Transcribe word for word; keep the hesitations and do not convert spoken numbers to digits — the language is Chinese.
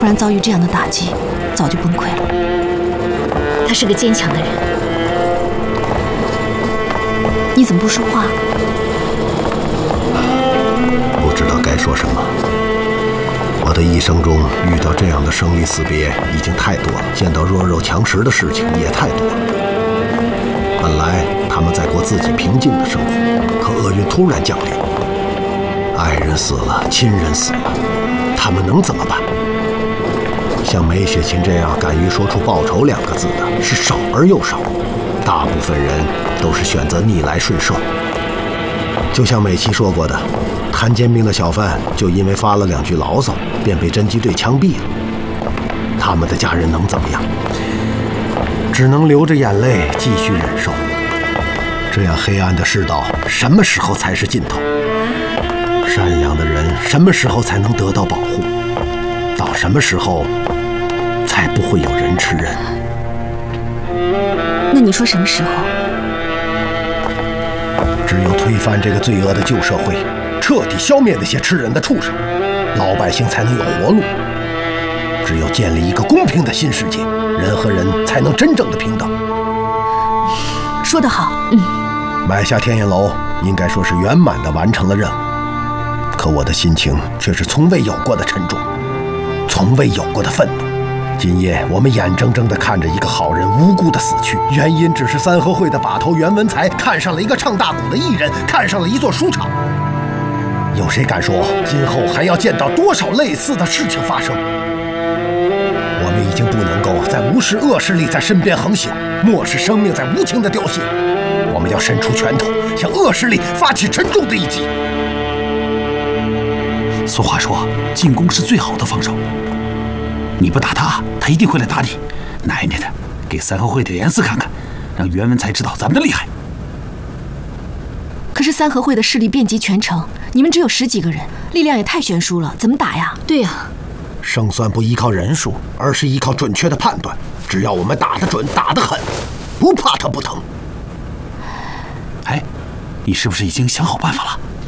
不然遭遇这样的打击，早就崩溃了。 他是个坚强的人。 你怎么不说话？ 不知道该说什么。我的一生中遇到这样的生离死别已经太多了，见到弱肉强食的事情也太多了。本来他们在过自己平静的生活，可厄运突然降临，爱人死了，亲人死了，他们能怎么办？像梅雪琴这样敢于说出报仇两个字的是少而又少，大部分人都是选择逆来顺受。就像美琪说过的，摊煎饼的小贩就因为发了两句牢骚，便被侦缉队枪毙了。他们的家人能怎么样？只能流着眼泪继续忍受。这样黑暗的世道，什么时候才是尽头？善良的人什么时候才能得到保护？到什么时候才不会有人吃人？ 那你说什么时候？ 只有推翻这个罪恶的旧社会，彻底消灭那些吃人的畜生，老百姓才能有活路。只有建立一个公平的新世界，人和人才能真正的平等。 说得好，嗯。 买下天眼楼应该说是圆满地完成了任务，可我的心情却是从未有过的沉重，从未有过的愤怒。今夜我们眼睁睁地看着一个好人无辜地死去，原因只是三合会的把头袁文才看上了一个唱大鼓的艺人，看上了一座书场。有谁敢说今后还要见到多少类似的事情发生？我们已经不能够再无视恶势力在身边横行，漠视生命在无情的凋谢。我们要伸出拳头，向恶势力发起沉重的一击。 俗话说，进攻是最好的防守。你不打他，他一定会来打你。奶奶的，给三合会的颜色看看，让袁文才知道咱们的厉害。 可是三合会的势力遍及全城，你们只有十几个人，力量也太悬殊了，怎么打呀？ 对呀， 胜算不依靠人数，而是依靠准确的判断。只要我们打得准，打得狠，不怕他不疼。 哎，你是不是已经想好办法了？